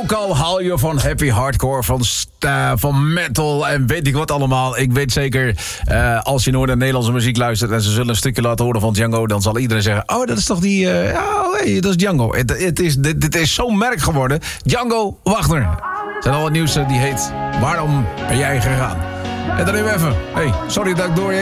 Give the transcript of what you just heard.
Ook al haal je van heavy hardcore, van metal en weet ik wat allemaal. Ik weet zeker, als je nooit naar Nederlandse muziek luistert en ze zullen een stukje laten horen van Django, dan zal iedereen zeggen, oh, dat is toch die... dat is Django. Dit is zo'n merk geworden. Django Wagner. Er zijn al wat nieuws die heet Waarom ben jij gegaan? En dan even. Hey, sorry dat ik door je